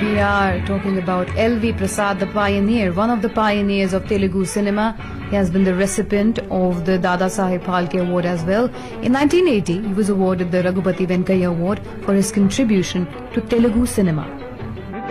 We are talking about L.V. Prasad, the pioneer, one of the pioneers of Telugu cinema. He has been the recipient of the Dada Saheb Phalke Award as well. In 1980, he was awarded the Raghupati Venkayya Award for his contribution to Telugu cinema.